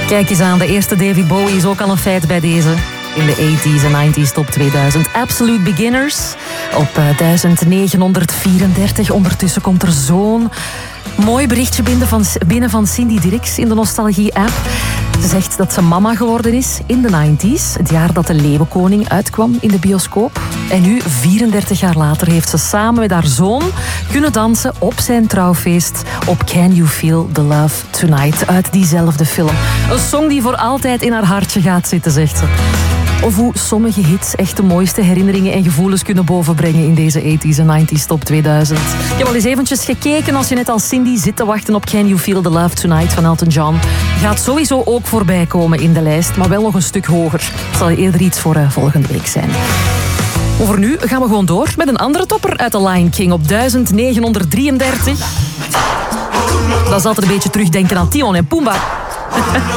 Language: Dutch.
Kijk eens aan, de eerste David Bowie is ook al een feit bij deze. In de 80s en 90s top 2000. Absolute Beginners op 1934. Ondertussen komt er zo'n mooi berichtje binnen van Cindy Dirks in de Nostalgie-app. Ze zegt dat ze mama geworden is in de 90s. Het jaar dat de Leeuwenkoning uitkwam in de bioscoop. En nu, 34 jaar later, heeft ze samen met haar zoon kunnen dansen op zijn trouwfeest op Can You Feel the Love Tonight uit diezelfde film. Een song die voor altijd in haar hartje gaat zitten, zegt ze. Of hoe sommige hits echt de mooiste herinneringen en gevoelens kunnen bovenbrengen in deze 80s en 90s top 2000. Ik heb al eens eventjes gekeken als je net als Cindy zit te wachten op Can You Feel the Love Tonight van Elton John. Gaat sowieso ook voorbij komen in de lijst, maar wel nog een stuk hoger. Het zal eerder iets voor volgende week zijn. Over nu gaan we gewoon door met een andere topper uit The Lion King op 1933. Dat is altijd een beetje terugdenken aan Timon en Pumbaa.